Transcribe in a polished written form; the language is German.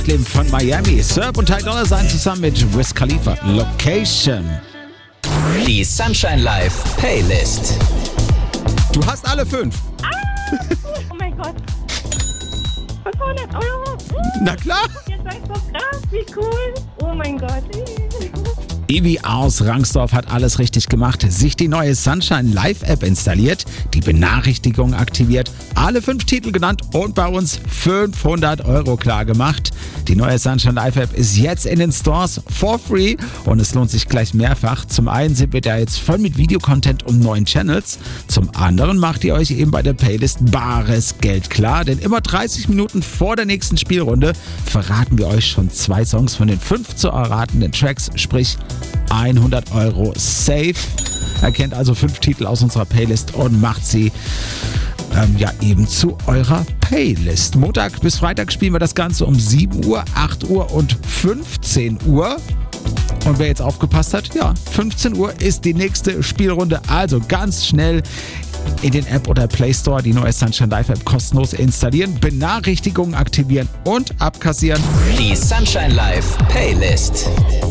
von Miami. Serb und Ty Dolla $ign zusammen mit Wiz Khalifa. Location. Die Sunshine Live Playlist. Du hast alle 5. Oh mein Gott. 500 Euro. Na klar. Ihr seid so krass, wie cool. Oh mein Gott. Ivi aus Rangsdorf hat alles richtig gemacht, sich die neue Sunshine Live App installiert, die Benachrichtigung aktiviert, alle 5 Titel genannt und bei uns 500 Euro klar gemacht. Die neue Sunshine Live App ist jetzt in den Stores for free und es lohnt sich gleich mehrfach. Zum einen sind wir da jetzt voll mit Videocontent und neuen Channels. Zum anderen macht ihr euch eben bei der Playlist bares Geld klar, denn immer 30 Minuten vor der nächsten Spielrunde verraten wir euch schon 2 Songs von den 5 zu erratenden Tracks, sprich 100 Euro safe. Erkennt also 5 Titel aus unserer Playlist und macht sie eben zu eurer Playlist. Montag bis Freitag spielen wir das Ganze um 7 Uhr, 8 Uhr und 15 Uhr. Und wer jetzt aufgepasst hat, 15 Uhr ist die nächste Spielrunde. Also ganz schnell in den App oder Play Store die neue Sunshine Live App kostenlos installieren, Benachrichtigungen aktivieren und abkassieren. Die Sunshine Live Playlist.